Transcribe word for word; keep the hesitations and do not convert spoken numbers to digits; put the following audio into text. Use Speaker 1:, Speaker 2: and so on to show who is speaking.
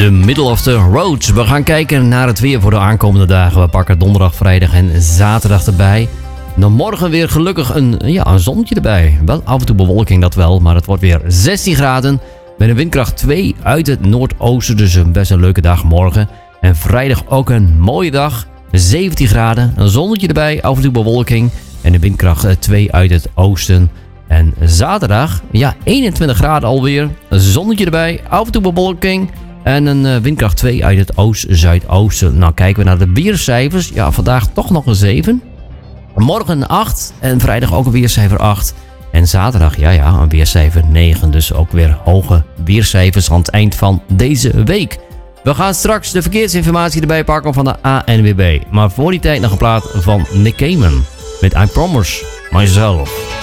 Speaker 1: The Middle of the Road. We gaan kijken naar het weer voor de aankomende dagen. We pakken donderdag, vrijdag en zaterdag erbij. Dan morgen weer gelukkig een, ja, een zonnetje erbij. Wel af en toe bewolking, dat wel. Maar het wordt weer zestien graden. Met een windkracht twee uit het noordoosten. Dus een best een leuke dag morgen. En vrijdag ook een mooie dag. zeventien graden. Een zonnetje erbij. Af en toe bewolking. En een windkracht twee uit het oosten. En zaterdag, ja, eenentwintig graden alweer. Een zonnetje erbij. Af en toe bewolking. En een uh, windkracht twee uit het oost-zuidoosten. Nou, kijken we naar de weercijfers. Ja, vandaag toch nog een zeven. Morgen een acht. En vrijdag ook een weercijfer acht. En zaterdag, ja ja, een weercijfer negen. Dus ook weer hoge weercijfers aan het eind van deze week. We gaan straks de verkeersinformatie erbij pakken van de A N W B. Maar voor die tijd nog een plaat van Nick Cayman. Met I Promise Myself.